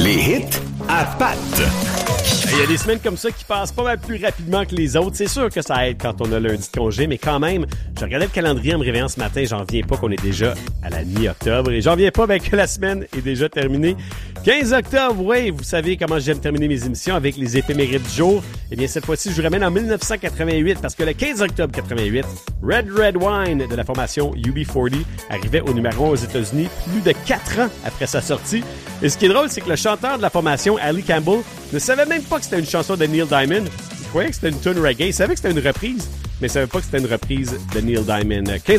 Les hits à Pat. Il y a des semaines comme ça qui passent pas mal plus rapidement que les autres. C'est sûr que ça aide quand on a lundi de congé, mais quand même, je regardais le calendrier en me réveillant ce matin, j'en viens pas qu'on est déjà à la mi-octobre et j'en viens pas que la semaine est déjà terminée. 15 octobre, oui, vous savez comment j'aime terminer mes émissions avec les éphémérides du jour. Eh bien, cette fois-ci, je vous ramène en 1988 parce que le 15 octobre 88, Red Wine de la formation UB40 arrivait au numéro 1 aux États-Unis plus de 4 ans après sa sortie. Et ce qui est drôle, c'est que le chanteur de la formation, Ali Campbell, ne savait même pas que c'était une chanson de Neil Diamond. Il croyait que c'était une tune reggae. Il savait que c'était une reprise, mais il savait pas que c'était une reprise de Neil Diamond. 15